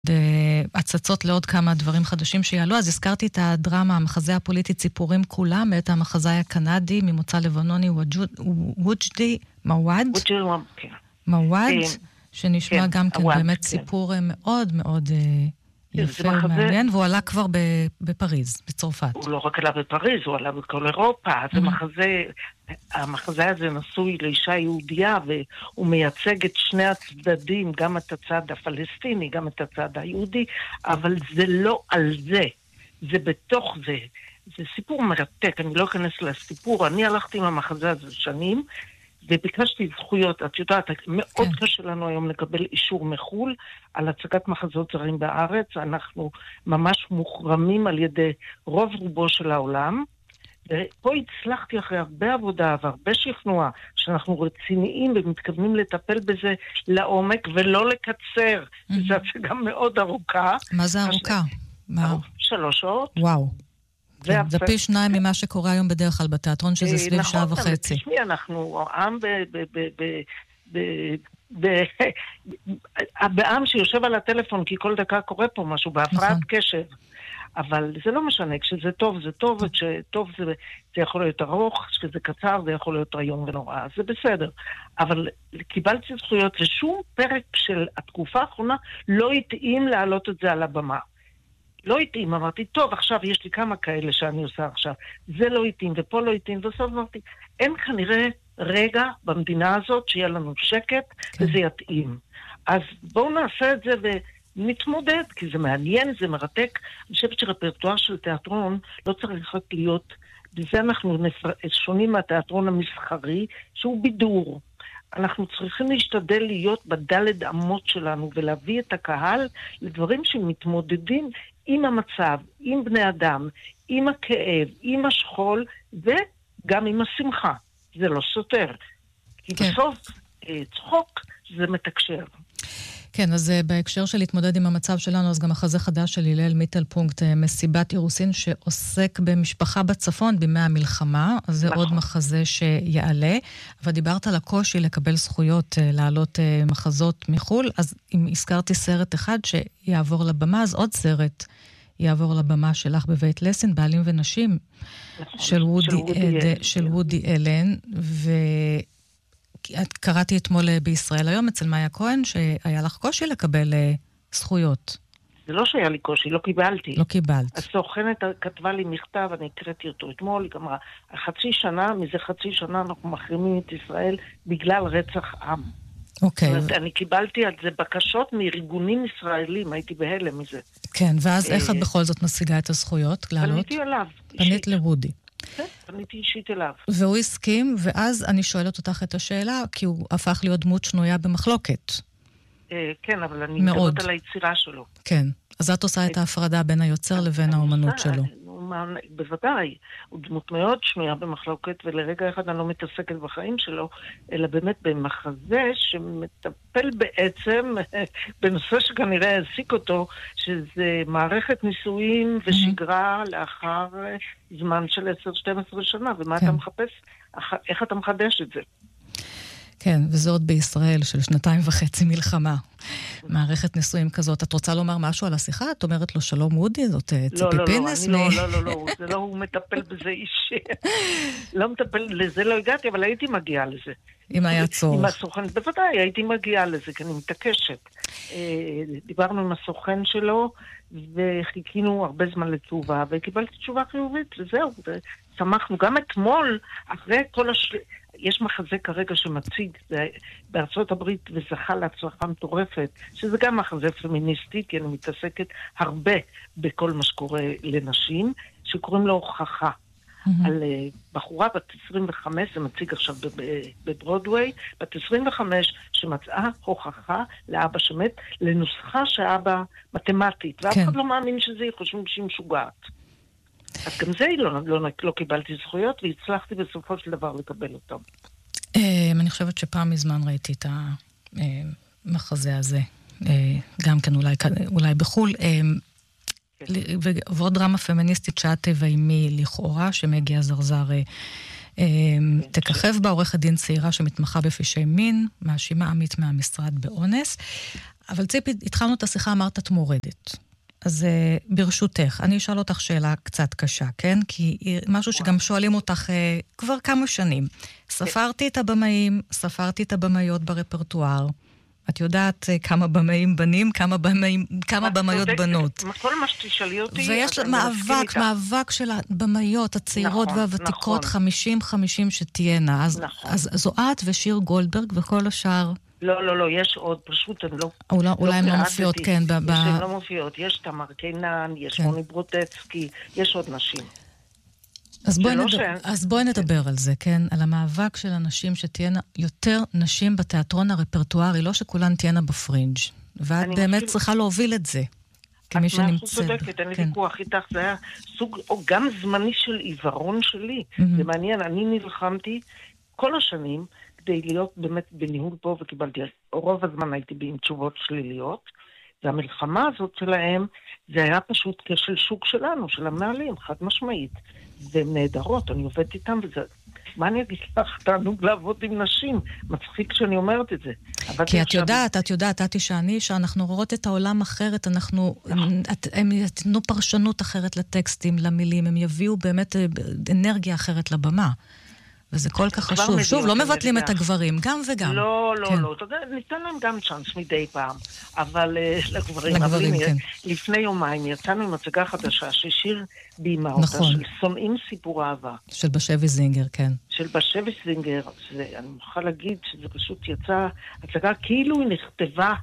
הצצות לעוד כמה דברים חדשים שיעלו. אז הזכרתי את הדרמה, המחזה הפוליטי ציפורים כולם, מאת המחזאי הקנדי ממוצא לבנוני ווג'די מוואד, שנשמע גם כן באמת סיפור מאוד מאוד יפה ומעניין, והוא עלה כבר בפריז, בצרפת. הוא לא רק עלה בפריז, הוא עלה בכל אירופה. המחזה הזה נשוי לאישה יהודייה, והוא מייצג את שני הצדדים, גם את הצד הפלסטיני, גם את הצד היהודי, אבל זה לא על זה, זה בתוך זה. זה סיפור מרתק, אני לא אכנס לסיפור, אני הלכתי עם המחזה הזה שנים, וביקשתי זכויות. את יודעת, מאוד קשה לנו היום לקבל אישור מחול על הצגת מחזות זרים בארץ. אנחנו ממש מוחרמים על ידי רוב רובו של העולם. ופה הצלחתי אחרי הרבה עבודה והרבה שכנוע, שאנחנו רציניים ומתכוונים לטפל בזה לעומק ולא לקצר. זו הצגה מאוד ארוכה. מה זה ארוכה? 3 שעות. וואו. זה פי 2 ממה שקורה היום בדרך כלל בתיאטרון, שזה סביב שעה וחצי. תשמעי, אנחנו עם בעם שיושב על הטלפון, כי כל דקה קורה פה משהו, בהפרעת קשב. אבל זה לא משנה, כשזה טוב זה טוב, וכשטוב זה יכול להיות ארוך, כשזה קצר זה יכול להיות רעיון ונורא, זה בסדר. אבל קיבלתי זכויות, ושום פרק של התקופה האחרונה לא התאים להעלות את זה על הבמה. לא התאים, אמרתי, טוב, עכשיו יש לי כמה כאלה שאני עושה עכשיו. זה לא התאים, ופה לא התאים, ובסוף אמרתי, אין כנראה רגע במדינה הזאת שיהיה לנו שקט, וזה יתאים. אז בואו נעשה את זה ונתמודד, כי זה מעניין, זה מרתק. אני חושבת שרפרטואר של תיאטרון לא צריך רק להיות, בזה אנחנו שונים מהתיאטרון המסחרי, שהוא בידור. אנחנו צריכים להשתדל להיות בדלת אמות שלנו, ולהביא את הקהל לדברים שמתמודדים עם המצב, עם בני אדם, עם הכאב, עם השכול, וגם עם השמחה. זה לא סותר. כי בסוף צחוק זה מתקשר. כן, אז בהקשר של להתמודד עם המצב שלנו, אז גם מחזה חדש של הלל מיטלפונקט, מסיבת אירוסין, שעוסק במשפחה בצפון בימי המלחמה, אז זה עוד מחזה שיעלה, אבל דיברת על הקושי לקבל זכויות, לעלות מחזות מחול, אז אם הזכרתי סרט אחד שיעבור לבמה, אז עוד סרט יעבור לבמה שלך בבית לסין, בעלים ונשים, של וודי אלן, קראתי אתמול בישראל היום אצל מאיה כהן שהיה לך קושי לקבל זכויות. זה לא שהיה לי קושי, לא קיבלתי. לא קיבלת. הסוכנת כתבה לי מכתב, אני הקראתי אותו אתמול, היא אמרה, מזה חצי שנה אנחנו מחרימים את ישראל בגלל רצח עם. אוקיי. זאת אומרת, אני קיבלתי על זה בקשות מארגונים ישראלים, הייתי בהלם מזה. כן, ואז איך את בכל זאת משיגה את הזכויות? פניתי אליו. פנית לוודי. כן, פניתי אישית אליו. והוא הסכים, ואז אני שואלת אותך את השאלה, כי הוא הפך להיות דמות שנויה במחלוקת. כן, אבל אני מדברת על היצירה שלו. כן, אז את עושה את ההפרדה בין היוצר לבין האומנות שלו. בוודאי, הוא דמות מאוד שנויה במחלוקת, ולרגע אחד אני לא מתעסקת בחיים שלו, אלא באמת במחזה שמטפל בעצם בנושא שכנראה העסיק אותו, שזה מערכת נישואים ושגרה לאחר זמן של 10-12 שנה, ומה אתה מחפש? איך אתה מחדש את זה? כן, וזה עוד בישראל של 2.5 מלחמה. מערכת נישואים כזאת. את רוצה לומר משהו על השיחה? את אומרת לו שלום וודי, זאת ציפי פינס? לא, זה לא, הוא מטפל בזה אישי. לא מטפל, לזה לא הגעתי, אבל הייתי מגיעה לזה. אם היה צורך. עם הסוכן, בוודאי, הייתי מגיעה לזה, כי אני מתעקשת. דיברנו עם הסוכן שלו, וחיכינו הרבה זמן לתשובה, וקיבלתי תשובה חיובית, וזהו, שמחנו. גם אתמול, אחרי כל יש מחזה כרגע שמציג בארצות הברית וזכה להצלחה מטורפת, שזה גם מחזה פמיניסטי, כי אני מתעסקת הרבה בכל מה שקורה לנשים, שקוראים לו הוכחה. על בחורה בת 25, זה מציג עכשיו בברודווי, בת 25 שמצאה הוכחה לאבא שמת, לנוסחה שאבא מתמטית, ואף אחד לא מאמין שזה, חושבים שהיא משוגעת. אז גם זה לא קיבלתי זכויות, והצלחתי בסופו של דבר לקבל אותם. אני חושבת שפעם מזמן ראיתי את המחזה הזה, גם כן אולי בחול, ועוד דרמה פמיניסטית שעת טבע אימי לכאורה, שמגיע זרזר תככב בה, עורכת דין צעירה שמתמחה בפשעי מין, מאשימה עמית מהמשרד באונס. אבל ציפי, התחלנו את השיחה, אמרת את מורדת. אז ברשותך, אני אשאל אותך שאלה קצת קשה, כן? כי משהו שגם שואלים אותך כבר כמה שנים. ספרתי את הבמאים, ספרתי את הבמאיות ברפרטואר. את יודעת כמה במאים בנים, כמה במאיות בנות. כל מה שתשאלי אותי, ויש מאבק של הבמאיות הצעירות והוותיקות, 50-50 שתהיינה. אז זו את ושיר גולדברג וכל השאר. לא, יש עוד, פשוט הן לא... אולי הן לא מופיעות, כן. הן לא מופיעות, יש תמר קינן, יש מוני ברוטצקי, יש עוד נשים. אז בואי נדבר על זה, כן? על המאבק של הנשים שתהיינה יותר נשים בתיאטרון הרפרטוארי, לא שכולן תהיינה בפרינג'. ואת באמת צריכה להוביל את זה, כמי שנמצאת. את צודקת, אין לי ויכוח איתך, זה היה סוג, או גם זמני של עיוורון שלי. זה מעניין, אני נלחמתי כל השנים כדי להיות באמת בניהול פה, וקיבלתי, רוב הזמן הייתי עם תשובות שליליות, והמלחמה הזאת שלהם, זה היה פשוט כשל שוק שלנו, של המנהלים, חד משמעית. והן נהדרות, אני עובדת איתם, וזה... מה אני אגיד לך? תענוג לעבוד עם נשים. מצחיק שאני אומרת את זה. כי את יודעת, את שאני, שאנחנו רואות את העולם אחרת, הם יתנו פרשנות אחרת לטקסטים, למילים, הם יביאו באמת אנרגיה אחרת לבמה. וזה כל כך חשוב. שוב, לא מבטלים את הגברים, גם וגם. לא. ניתן להם גם צ'אנס מדי פעם. אבל לגברים, כן. לפני יומיים יצאנו עם הצגה חדשה ששיר בימה אותה, של שונאים סיפור אהבה. של בשבי זינגר, כן. של בשבי זינגר, אני מוכרחה להגיד שזה פשוט יצא, הצגה כאילו היא נכתבה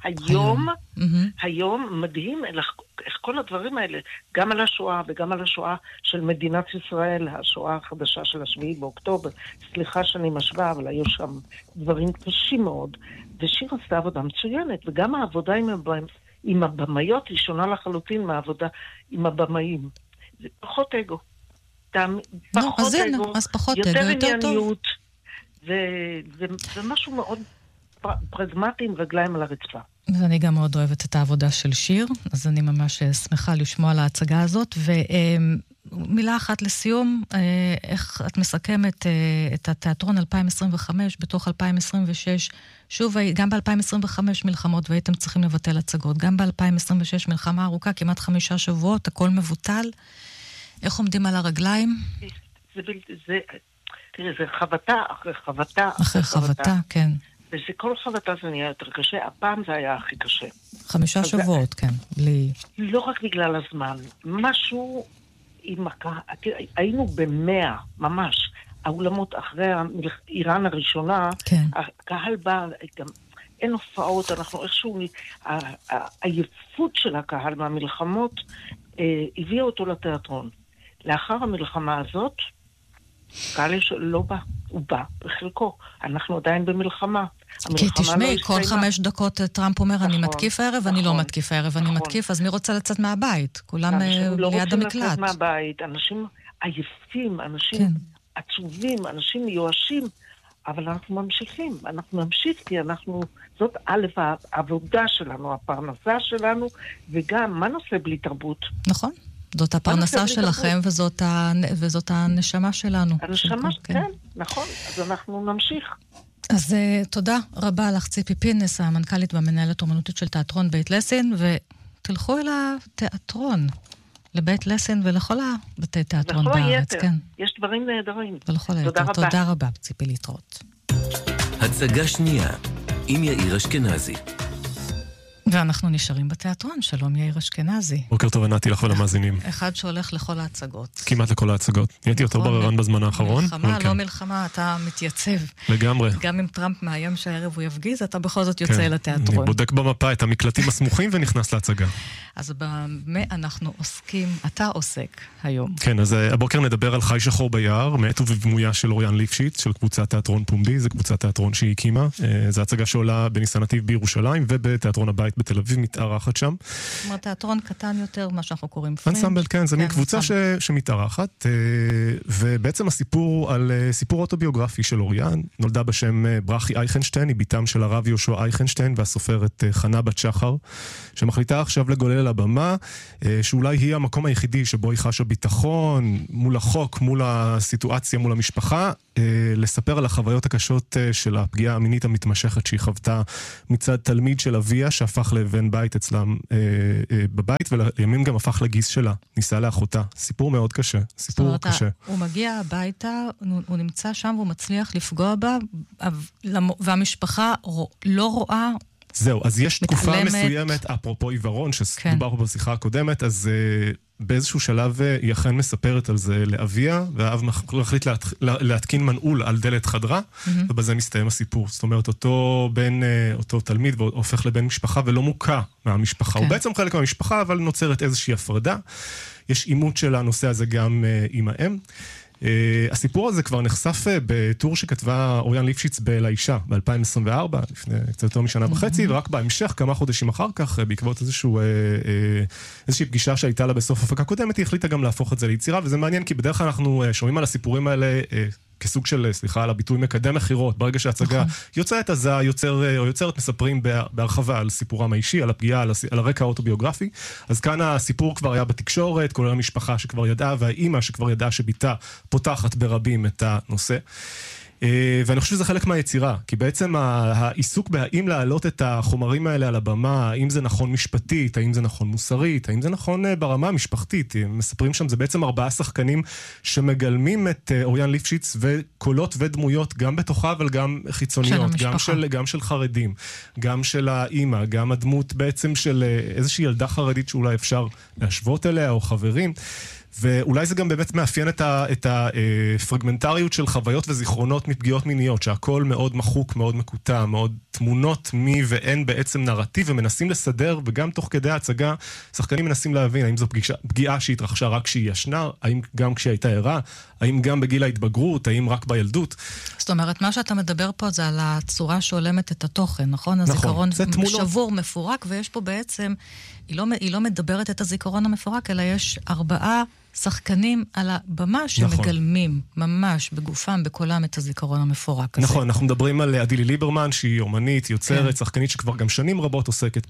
היום מדהים, איך כל הדברים האלה, גם על השואה וגם על השואה של מדינת ישראל, השואה החדשה של 7 באוקטובר, סליחה שאני משווה, אבל היו שם דברים קשים מאוד, ושיר עשתה עבודה מצוינת, וגם העבודה עם הבמאיות היא שונה לחלוטין מהעבודה עם הבמאים. זה פחות אגו. יותר ענייניות, זה משהו מאוד פרגמטי עם רגליים על הרצפה. ואני גם מאוד אוהבת את העבודה של שיר, אז אני ממש שמחה לשמוע על ההצגה הזאת, ומילה אחת לסיום, איך את מסכמת את התיאטרון 2025 בתוך 2026, שוב, גם ב-2025 מלחמות והייתם צריכים לבטל הצגות, גם ב-2026 מלחמה ארוכה, כמעט 5 שבועות, הכל מבוטל, איך עומדים על הרגליים? תראי, זה חבטה אחרי חבטה אחרי חבטה, כן. וכל חבטה זה נהיה יותר קשה, הפעם זה היה הכי קשה. 5 שבועות, כן. לא רק בגלל הזמן, משהו עם היינו ב100, ממש. האולמות אחרי איראן הראשונה, הקהל בא, גם אין הופעות, אנחנו איכשהו, העייפות של הקהל מהמלחמות, הביאה אותו לתיאטרון. לאחר המלחמה הזאת, קהל לא בא, הוא בא בחלקו. אנחנו עדיין במלחמה. כי תשמעי, כל 5 דקות טראמפ אומר, אני מתקיף הערב, אני לא מתקיף הערב, אני מתקיף, אז מי רוצה לצאת מהבית? כולם ליד המקלט. לצאת מהבית, אנשים עייפים, אנשים עצובים, אנשים מיואשים, אבל אנחנו ממשיכים, כי זאת העבודה שלנו, הפרנסה שלנו, וגם, מה נושא בלי תרבות? נכון. זאת הפרנסה שלכם, וזאת הנשמה שלנו. הנשמה, כן, נכון. אז אנחנו נמשיך. אז תודה רבה לך, ציפי פינס, המנכ"לית והמנהלת אומנותית של תיאטרון בית לסין, ותלכו אל התיאטרון, לבית לסין ולכל הבתי תיאטרון בארץ. כן. יש דברים נהדרים. תודה רבה, ציפי להתראות. הצגה שנייה, עם יאיר אשכנזי. ואנחנו נשארים בתיאטרון. שלום יאיר אשכנזי. בוקר טוב, ענתי לך ולמאזינים. אחד שהולך לכל ההצגות. כמעט לכל ההצגות. נהייתי יותר בררן בזמן האחרון. מלחמה, לא מלחמה, אתה מתייצב. לגמרי. גם אם טראמפ מאיים שהערב הוא יפגיז, אתה בכל זאת יוצא לתיאטרון. אני בודק במפה את המקלטים הסמוכים ונכנס להצגה. אז במה אנחנו עוסקים, אתה עוסק היום. כן, אז הבוקר נדבר על חי שחור ביער, מאת ובדמויה של אוריאן ליפשיץ, של קבוצת תיאטרון פומבי. זו קבוצת תיאטרון שהיא הקימה. זו הצגה שעולה בניסן נתיב בירושלים ובתיאטרון הבית בתל אביב מתארחת שם. זאת אומרת, תיאטרון קטן יותר, מה שאנחנו קוראים פרינג'. אנסמבל, כן, זו מין קבוצה שמתארחת, ובעצם הסיפור על סיפור אוטוביוגרפי של אוריאן, נולדה בשם ברכי אייכנשטיין, היא ביתם של הרב יהושע אייכנשטיין, והסופרת חנה בת שחר, שמחליטה עכשיו לגולל הבמה, שאולי היא המקום היחידי שבו היא חשה ביטחון, מול החוק, מול הסיטואציה, מול המשפחה, לספר על החוויות הקשות של הפגיעה המינית המתמשכת שהיא חוותה מצד תלמיד של אביה, שהפך לבן בית אצלם בבית, ולימים גם הפך לגיס שלה, ניסה לאחותה. סיפור מאוד קשה, סיפור קשה. הוא מגיע הביתה, הוא נמצא שם והוא מצליח לפגוע בה, והמשפחה לא רואה, זהו, אז יש תקופה מסוימת, אפרופו עיוורון, שדובר פה בשיחה הקודמת, אז באיזשהו שלב היא אכן מספרת על זה לאביה, והאב מחליט להתקין מנעול על דלת חדרה, ובזה מסתיים הסיפור. זאת אומרת, אותו תלמיד הופך לבן משפחה ולא מוקע מהמשפחה. הוא בעצם חלק מהמשפחה, אבל נוצרת איזושהי הפרדה. יש אימות של הנושא הזה גם עם האם. הסיפור הזה כבר נחשף בטור שכתבה אוריאן ליפשיץ לאישה ב-2024, לפני קצת יותר משנה וחצי, ורק בהמשך, כמה חודשים אחר כך, בעקבות איזושהי פגישה שהייתה לה בסוף הפקה קודמת, היא החליטה גם להפוך את זה ליצירה, וזה מעניין כי בדרך כלל אנחנו שומעים על הסיפורים האלה כסוג של, סליחה, על הביטוי מקדם מחירות, ברגע שההצגה יוצאת, אז היוצרת מספרים בהרחבה על סיפורם האישי, על הפגיעה, על הרקע האוטוביוגרפי. אז כאן הסיפור כבר היה בתקשורת, כולל המשפחה שכבר ידעה, והאימא שכבר ידעה שביתה פותחת ברבים את הנושא. ואני חושב שזה חלק מהיצירה, כי בעצם העיסוק בהאם להעלות את החומרים האלה על הבמה, האם זה נכון משפטית, האם זה נכון מוסרית, האם זה נכון ברמה המשפחתית. מספרים שם, זה בעצם 4 שחקנים שמגלמים את אוריאן ליפשיץ וקולות ודמויות גם בתוכה, אבל גם חיצוניות, גם של חרדים, גם של האימא, גם הדמות בעצם של איזושהי ילדה חרדית שאולי אפשר להשוות אליה או חברים. ואולי זה גם באמת מאפיין את הפרגמנטריות של חוויות וזיכרונות מפגיעות מיניות, שהכל מאוד מחוק, מאוד מקוטע, מאוד תמונות מי ואין בעצם נרטיב, ומנסים לסדר, וגם תוך כדי ההצגה, שחקנים מנסים להבין האם זו פגיעה שהתרחשה רק כשהיא ישנה, האם גם כשהיא הייתה ערה, האם גם בגיל ההתבגרות, האם רק בילדות. זאת אומרת, מה שאתה מדבר פה זה על הצורה שעולמת את התוכן, נכון? הזיכרון שבור, מפורק, ויש פה בעצם, היא לא מדברת את הזיכרון המפורק, אלא יש 4 שחקנים על הבמה שמגלמים ממש בגופם, בקולם את הזיכרון המפורק הזה. נכון, אנחנו מדברים על אדילי ליברמן, שהיא אומנית, יוצרת, שחקנית שכבר גם שנים רבות עוסקת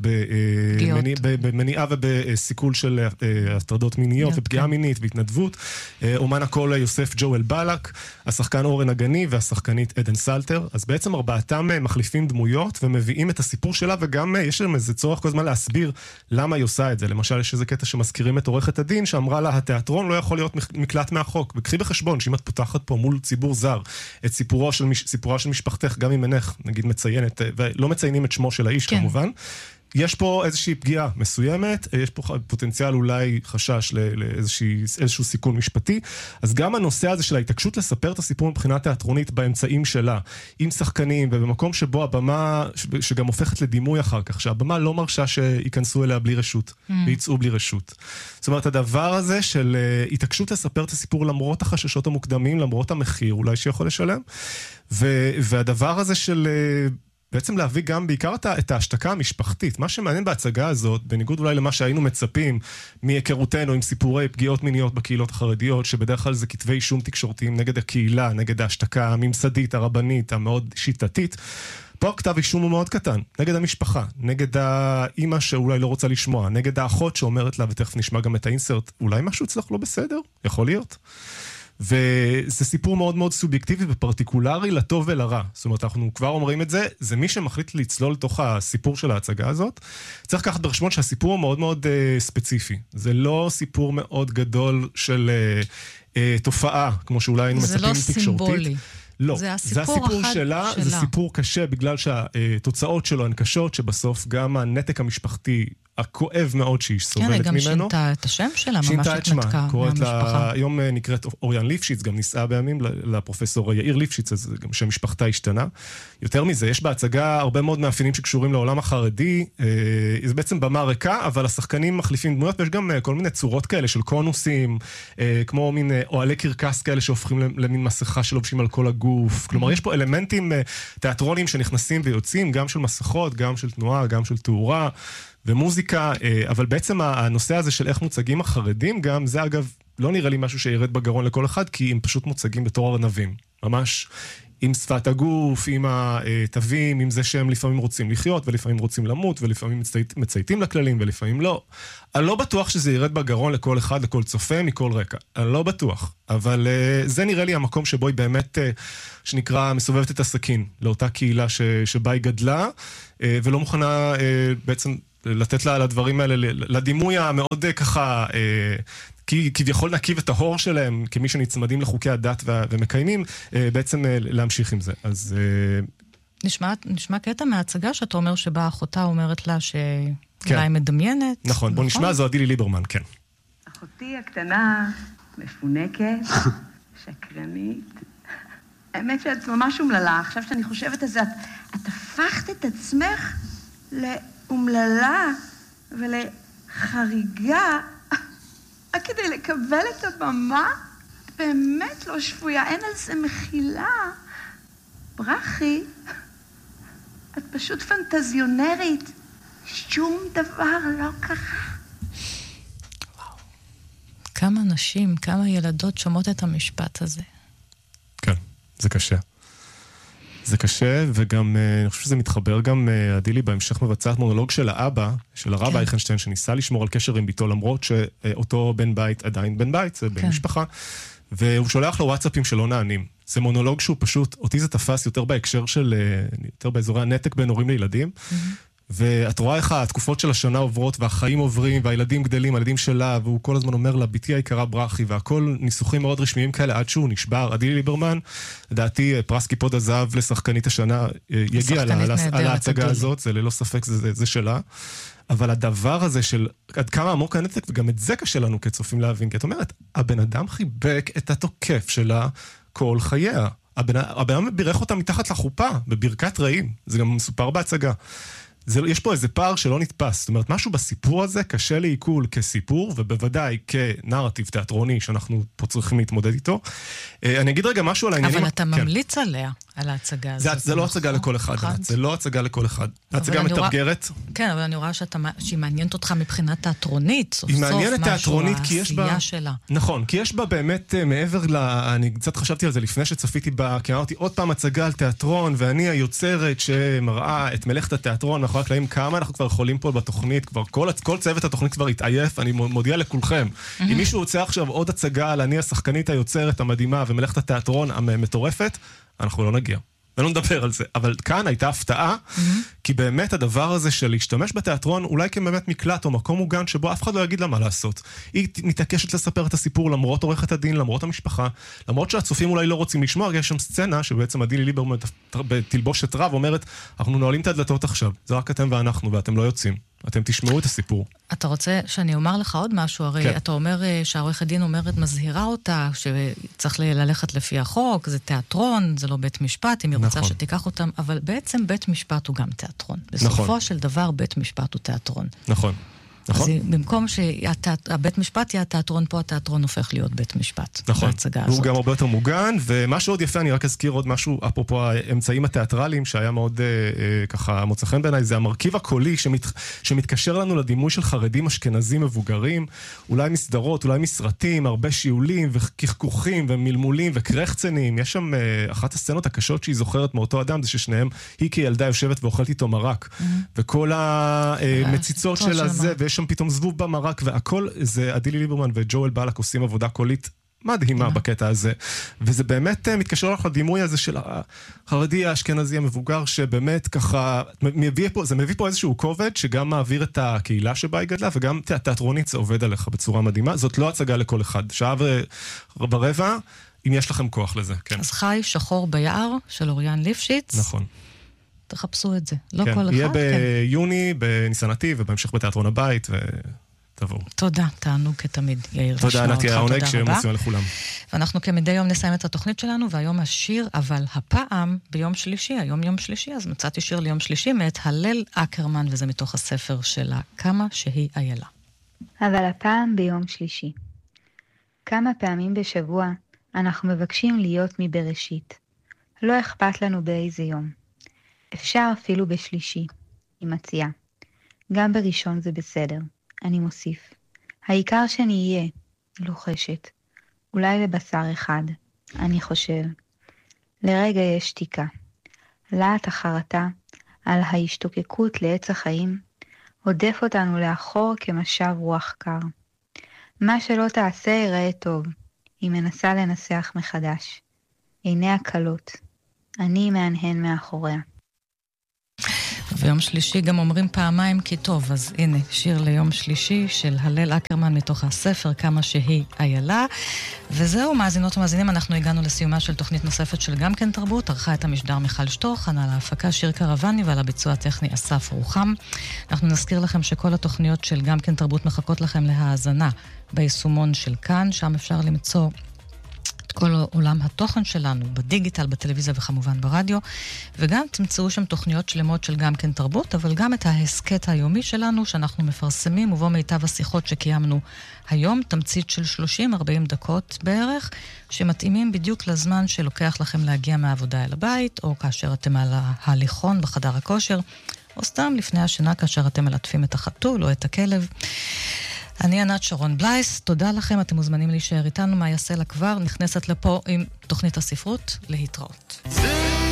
במניעה ובסיכול של הטרדות מיניות ופגיעה מינית והתנדבות. אומן הקול יוסף ג'ואל בלק, השחקן אורן הגני והשחקנית עדן סלטר. אז בעצם 4 מחליפים דמויות ומביאים את הסיפור שלה, וגם יש להם איזה צורך כל הזמן להסביר למה היא עושה את זה. למשל, יש איזה קטע שמזכירים את עורכת הדין, שאמרה לה, התיאטרון לא יכול להיות מקלט מהחוק. וקחי בחשבון שאם את פותחת פה מול ציבור זר את סיפורה של משפחתך, גם אם אינך, נגיד מציינת, ולא מציינים את שמו של האיש כמובן, יש פה איזושהי פגיעה מסוימת, יש פה פוטנציאל אולי חשש לאיזשהו סיכון משפטי, אז גם הנושא הזה של ההתעקשות לספר את הסיפור מבחינה תיאטרונית באמצעים שלה, עם שחקנים ובמקום שבו הבמה, שגם הופכת לדימוי אחר כך, שהבמה לא מרשה שיכנסו אליה בלי רשות, ויצאו בלי רשות. זאת אומרת, הדבר הזה של התעקשות לספר את הסיפור למרות החששות המוקדמים, למרות המחיר אולי שיכול לשלם, והדבר הזה של בעצם להביא גם בעיקר את ההשתקה המשפחתית. מה שמעניין בהצגה הזאת, בניגוד אולי למה שהיינו מצפים מהיכרותנו עם סיפורי פגיעות מיניות בקהילות החרדיות, שבדרך כלל זה כתבי אישום תקשורתיים נגד הקהילה, נגד ההשתקה הממסדית, הרבנית, המאוד שיטתית, פה כתב אישום הוא מאוד קטן, נגד המשפחה, נגד האמא שאולי לא רוצה לשמוע, נגד האחות שאומרת לה, ותכף נשמע גם את האינסרט, אולי משהו אצלך לא בסדר? יכול להיות. וזה סיפור מאוד מאוד סובייקטיבי ופרטיקולרי לטוב ולרע. זאת אומרת, אנחנו כבר אומרים את זה, זה מי שמחליט לצלול לתוך הסיפור של ההצגה הזאת. צריך לקחת בחשבון שהסיפור הוא מאוד מאוד ספציפי. זה לא סיפור מאוד גדול של תופעה, כמו שאולי היינו מצפים תקשורתית. זה לא סימבולי. לא, זה הסיפור שלה, זה סיפור קשה בגלל שהתוצאות שלו הן קשות, שבסוף גם הנתק המשפחתי הכואב מאוד שהיא סובלת ממנו. כן, גם שינתה את השם שלה, ממש התנתקה מהמשפחה. היום נקראת אוריאן ליפשיץ, גם נישאה בימים לפרופסור יאיר ליפשיץ, אז גם שם משפחתה השתנה. יותר מזה, יש בהצגה הרבה מאוד מאפיינים שקשורים לעולם החרדי, זה בעצם במה ריקה, אבל השחקנים מחליפים דמויות, ויש גם כל מיני צורות כאלה של קונוסים, כמו מין אוהלי קרקס כאלה שהופכים למין מסכה שלובשים על כל הגוף. כלומר, יש פה אלמנטים תיאטרונים שנכנסים ויוצאים, גם של מסכות, גם של תנועה, גם של תאורה. ומוזיקה, אבל בעצם הנושא הזה של איך מוצגים החרדים, גם זה אגב לא נראה לי משהו שירד בגרון לכל אחד, כי הם פשוט מוצגים בתור ארנבים. ממש עם שפת הגוף, עם התווים, עם זה שהם לפעמים רוצים לחיות, ולפעמים רוצים למות, ולפעמים מצייתים לכללים, ולפעמים לא. אני לא בטוח שזה ירד בגרון לכל אחד, לכל צופה, מכל רקע. אני לא בטוח. אבל זה נראה לי המקום שבו היא באמת, שנקרא, מסובבת את הסכין, לאותה קהילה שבה היא גדלה, ולא מוכנה בעצם לתת לה לדברים האלה, לדימוי המאוד ככה, כביכול נקיב את ההור שלהם, כמי שנצמדים לחוקי הדת ומקיימים, בעצם להמשיך עם זה. אז נשמע קטע מההצגה שאתה אומר שבה אחותה אומרת לה שאולי היא מדמיינת. נכון, בוא נשמע, זו עדילי ליברמן, כן. אחותי הקטנה, מפונקת, שקרנית. האמת שאת ממש אומללה. עכשיו שאני חושבת על זה, את הפכת את עצמך לאומללה ולחריגה, רק כדי לקבל את הבמה. באמת לא שפויה, אין על זה מחילה. ברכי, את פשוט פנטזיונרית. שום דבר לא קרה. כמה נשים, כמה ילדות שומעות את המשפט הזה. כן, זה קשה. זה קשה, וגם, אני חושב שזה מתחבר גם, עדילי בהמשך מבצעת מונולוג של האבא, של הרב אייכנשטיין, שניסה לשמור על קשר עם ביתו, למרות שאותו בן בית עדיין בן בית, זה בן משפחה, והוא שולח לו וואטסאפים שלא נענים. זה מונולוג שהוא פשוט, אותי זה תפס יותר בהקשר של, יותר באזורי הנתק בין הורים לילדים, ואת רואה איך התקופות של השנה עוברות, והחיים עוברים, והילדים גדלים, הילדים שלה, והוא כל הזמן אומר לה, ביתי היקרה ברכי, והכל ניסוחים מאוד רשמיים כאלה, עד שהוא נשבר. עדילי ליברמן, לדעתי, פרס קיפוד הזהב לשחקנית השנה, יגיע על ההצגה הזאת, זה ללא ספק, זה שלה. אבל הדבר הזה של עד כמה עמוק הנתק, וגם את זה קשה לנו כצופים להבין, כי את אומרת, הבן אדם חיבק את התוקף שלה כל חייה. הבן אדם בירך אותה מתחת לחופה, בברכת רעים. זה גם מסופר בהצגה. יש פה איזה פער שלא נתפס. זאת אומרת, משהו בסיפור הזה קשה לעיכול כסיפור, ובוודאי כנרטיב תיאטרוני שאנחנו פה צריכים להתמודד איתו. אני אגיד רגע משהו על העניינים... אבל אתה ממליץ עליה, על ההצגה הזאת. זה לא הצגה לכל אחד, זה לא הצגה לכל אחד. ההצגה מתרגרת. כן, אבל אני רואה שהיא מעניינת אותך מבחינת תיאטרונית, סוף היא סוף מעניינת משהו, תיאטרונית, העשייה שלה. נכון, כי יש בה באמת מעבר אני קצת חשבתי על זה לפני שצפיתי בה, כי אמרתי עוד פעם הצגה על תיאטרון, ואני היוצרת שמראה את מלאכת התיאטרון, מאחורי הקלעים, כמה אנחנו כבר יכולים פה בתוכנית, כבר כל צוות התוכנית כבר התעייף, אני מודיע לכולכם. אם מישהו רוצה עכשיו עוד הצגה על אני השחקנית היוצרת המדהימה ומלאכת התיאטרון המטורפת, אנחנו לא נגיע. ולא נדבר על זה. אבל כאן הייתה הפתעה, כי באמת הדבר הזה של להשתמש בתיאטרון, אולי כבאמת מקלט או מקום מוגן, שבו אף אחד לא יגיד לה מה לעשות. היא מתעקשת לספר את הסיפור, למרות עורכת הדין, למרות המשפחה, למרות שהצופים אולי לא רוצים לשמוע, יש שם סצנה שבעצם עדילי ליברמן בתלבושת רב אומרת, אנחנו נועלים את הדלתות עכשיו, זה רק אתם ואנחנו, ואתם לא יוצאים. אתם תשמעו את הסיפור. אתה רוצה שאני אומר לך עוד משהו? הרי אתה אומר שהעורך הדין אומרת, מזהירה אותה, שצריך ללכת לפי החוק, זה תיאטרון, זה לא בית משפט, אם היא רוצה שתיקח אותם, אבל בעצם בית משפט הוא גם תיאטרון. בסופו של דבר, בית משפט הוא תיאטרון. נכון. אז במקום שהבית משפט יהיה התיאטרון, פה התיאטרון הופך להיות בית משפט. נכון, והוא גם הרבה יותר מוגן, ומה שעוד יפה, אני רק אזכיר עוד משהו, אפרופו האמצעים התיאטרליים, שהיה מאוד ככה מוצא חן בעיניי, זה המרכיב הקולי שמתקשר לנו לדימוי של חרדים אשכנזים מבוגרים, אולי מסדרות, אולי מסרטים, הרבה שיעולים וקחקוחים ומלמולים וקרחצנים. יש שם אחת הסצנות הקשות שהיא זוכרת מאותו אדם, זה ששניהם, היא כילדה יושבת ואוכלת איתו מרק, וכל המציצות של הזה, ויש שם פתאום זבוב במרק, והכל זה עדילי ליברמן וג'ואל בלק עושים עבודה קולית מדהימה בקטע הזה. וזה באמת מתקשר לך לדימוי הזה של החרדי האשכנזי המבוגר, שבאמת ככה, זה מביא פה איזשהו כובד, שגם מעביר את הקהילה שבה היא גדלה, וגם תיאטרונית זה עובד עליך בצורה מדהימה. זאת לא הצגה לכל אחד. שעה ורבע, אם יש לכם כוח לזה, כן. אז חי שחור ביער של אוריאן ליפשיץ. נכון. תחפשו את זה. לא כן, כל אחד. יהיה ביוני, בניסנתי, ובהמשך בתיאטרון הבית, ותבואו. תודה, תענוג כתמיד, יאיר. תודה, נתי, העונג שמוציאים לכולם. ואנחנו כמדי יום נסיים את התוכנית שלנו, והיום השיר, אבל הפעם ביום שלישי, היום יום שלישי, אז מצאתי שיר ליום שלישי, מאת הלל אקרמן, וזה מתוך הספר שלה, כמה שהיא איילה. אבל הפעם ביום שלישי. כמה פעמים בשבוע אנחנו מבקשים להיות מבראשית. לא אכפת לנו באיזה יום. אפשר אפילו בשלישי, היא מציעה. גם בראשון זה בסדר, אני מוסיף. העיקר שאני אהיה, לוחשת. אולי לבשר אחד, אני חושב. לרגע יש שתיקה. להט החרטה על ההשתוקקות לעץ החיים, עודף אותנו לאחור כמשב רוח קר. מה שלא תעשה ייראה טוב, היא מנסה לנסח מחדש. עיניה קלות, אני מהנהן מאחוריה. ויום שלישי גם אומרים פעמיים כי טוב, אז הנה, שיר ליום שלישי של הלל אקרמן מתוך הספר כמה שהיא איילה. וזהו, מאזינות ומאזינים, אנחנו הגענו לסיומה של תוכנית נוספת של גם כן תרבות, ערכה את המשדר מיכל שטוך, על ההפקה שיר קרבני ועל הביצוע הטכני אסף רוחם. אנחנו נזכיר לכם שכל התוכניות של גם כן תרבות מחכות לכם להאזנה ביישומון של כאן, שם אפשר למצוא את כל עולם התוכן שלנו, בדיגיטל, בטלוויזיה וכמובן ברדיו, וגם תמצאו שם תוכניות שלמות של גם כן תרבות, אבל גם את ההסקט היומי שלנו שאנחנו מפרסמים, ובו מיטב השיחות שקיימנו היום, תמצית של 30-40 דקות בערך, שמתאימים בדיוק לזמן שלוקח לכם להגיע מהעבודה אל הבית, או כאשר אתם על ההליכון בחדר הכושר, או סתם לפני השינה כאשר אתם מלטפים את החתול או את הכלב. אני ענת שרון בלייס, תודה לכם, אתם מוזמנים להישאר איתנו, מה יעשה לה כבר, נכנסת לפה עם תוכנית הספרות, להתראות.